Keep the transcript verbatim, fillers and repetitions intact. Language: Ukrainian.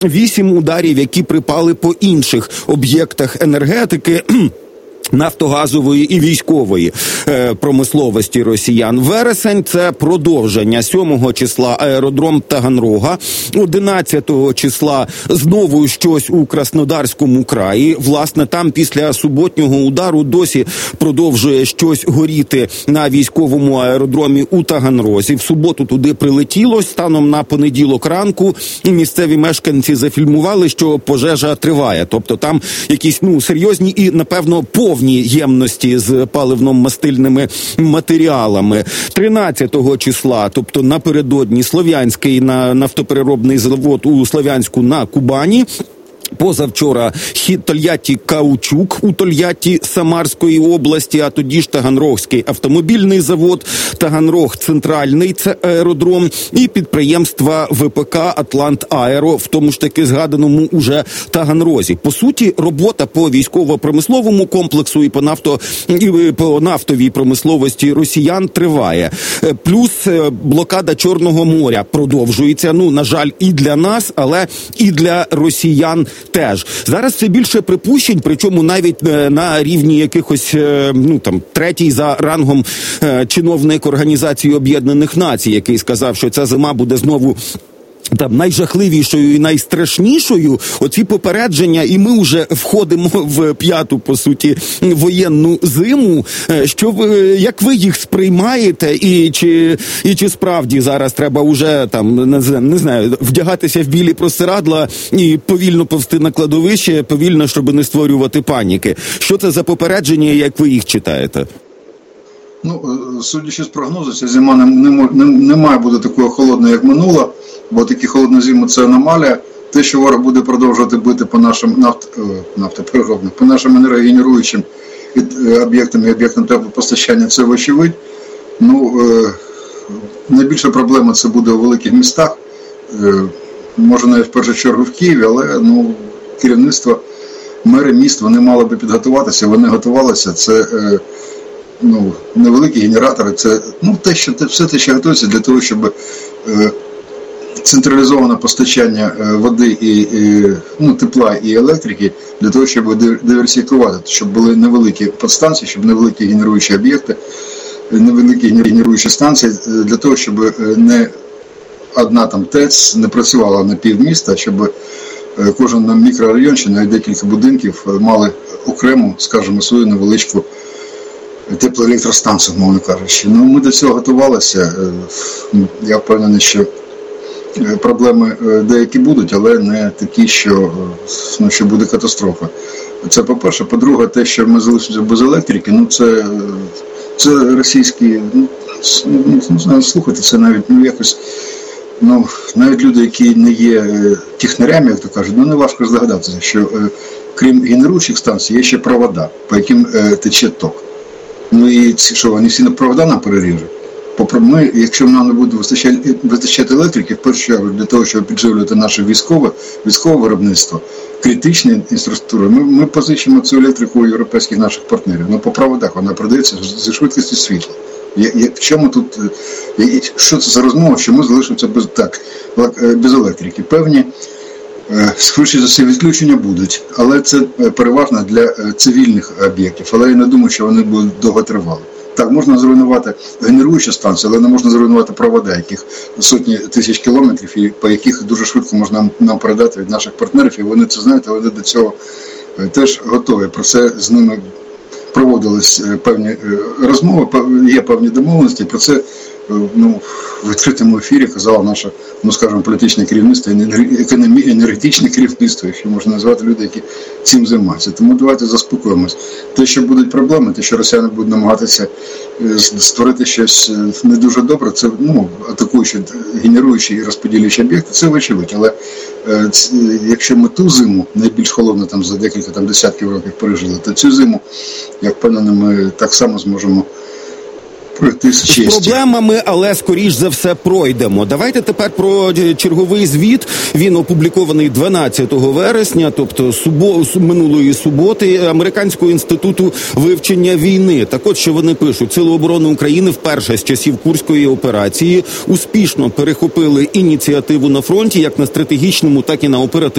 вісім ударів, які припали по інших об'єктах енергетики, нафтогазової і військової е, промисловості росіян. Вересень – це продовження. сьомого числа аеродром Таганрога, одинадцятого числа знову щось у Краснодарському краї. Власне, там після суботнього удару досі продовжує щось горіти на військовому аеродромі у Таганрозі. В суботу туди прилетіло. Станом на понеділок ранку місцеві мешканці зафільмували, що пожежа триває. Тобто там якісь, ну, серйозні і, напевно, повні ємності з паливно-мастильними матеріалами. тринадцятого числа, тобто напередодні, Слов'янський на нафтопереробний завод у Слов'янську на Кубані. Позавчора Тольятті Каучук у Тольятті Самарської області, а тоді ж Таганрогський автомобільний завод, Таганрог Центральний, це аеродром, і підприємства ВПК Атлант-Аеро, в тому ж таки згаданому уже Таганрозі. По суті, робота по військово-промисловому комплексу і по, нафто, і по нафтовій промисловості росіян триває. Плюс блокада Чорного моря продовжується, ну, на жаль, і для нас, але і для росіян теж. Зараз все більше припущень, причому навіть е, на рівні якихось, е, ну там, третій за рангом е, чиновник Організації Об'єднаних Націй, який сказав, що ця зима буде знову там найжахливішою і найстрашнішою. Оці попередження, і ми вже входимо в п'яту, по суті, воєнну зиму. Що ви, як ви їх сприймаєте, і чи, і чи справді зараз треба уже там, не знаю, вдягатися в білі простирадла і повільно повзти на кладовище, повільно, щоб не створювати паніки? Що це за попередження, як ви їх читаєте? Ну, судячи з прогнозу, ця зима не, не, не, не має бути такою холодною, як минула, бо такі холодні зими – це аномалія. Те, що ворог буде продовжувати бити по нашим нафт, нафтопереробним, по нашим енергогенеруючим об'єктам і об'єктам теплопостачання, це вочевидь. Ну, найбільша проблема це буде у великих містах, може навіть в першу чергу в Києві, але ну, керівництво, мери міст, вони мали би підготуватися, вони готувалися. Це ну, невеликі генератори, це ну, те, що, все те, що готується для того, щоб е, централізоване постачання е, води і, і ну, тепла і електрики, для того, щоб диверсифікувати, щоб були невеликі підстанції, щоб невеликі генеруючі об'єкти, невеликі генеруючі станції, для того, щоб не одна там ТЕЦ не працювала на півміста, щоб кожен мікрорайон чи навіть декілька будинків мали окрему, скажімо, свою невеличку теплоелектростанцію, мовно кажучи. Ну, ми до цього готувалися. Я впевнений, що проблеми деякі будуть, але не такі, що, ну, що буде катастрофа. Це по-перше. По-друге, те, що ми залишимося без електрики, ну це, це російські, ну, не знаю, слухайте, це навіть ну, якось, ну, навіть люди, які не є технарями, як то кажуть, ну не важко здогадатися, що крім генеруючих станцій, є ще провода, по яким тече ток. Ну і що, вони всі на провода нам переріжуть? Ми, якщо нам не буде вистачати, вистачати електрики, в першу чергу для того, щоб підживлювати наше військове, військове виробництво, критичні інфраструктури, ми, ми позичимо цю електрику у європейських наших партнерів. Ну по проводах вона продається зі швидкістю світла. Я, я, в чому тут, я, що це за розмова, що ми залишимося без, так, без електрики? Певні, скоріше за все, відключення будуть, але це переважно для цивільних об'єктів. Але я не думаю, що вони будуть довготривалі. Так, можна зруйнувати генеруючі станції, але не можна зруйнувати провода, яких сотні тисяч кілометрів, і по яких дуже швидко можна нам передати від наших партнерів, і вони це знають, але до цього теж готові. Про це з ними проводились певні розмови, є певні домовленості, про це ну, в відкритому ефірі казало наше, ну скажімо, політичне керівництво, енергетичне керівництво, якщо можна назвати людей, які цим займаються. Тому давайте заспокоїмось. Те, що будуть проблеми, те, що росіяни будуть намагатися створити щось не дуже добре, це ну, атакуючи, генеруючі і розподілюючі об'єкти, це вочевидь. Але це, якщо ми ту зиму, найбільш холодну там, за декілька там, десятків років пережили, то цю зиму, я впевнений, ми так само зможемо пройти з честю. З проблемами, але скоріш за все пройдемо. Давайте тепер про черговий звіт. Він опублікований дванадцятого вересня, тобто субо, минулої суботи, Американського інституту вивчення війни. Так от, що вони пишуть: Сили оборони України вперше з часів Курської операції успішно перехопили ініціативу на фронті як на стратегічному, так і на оперативному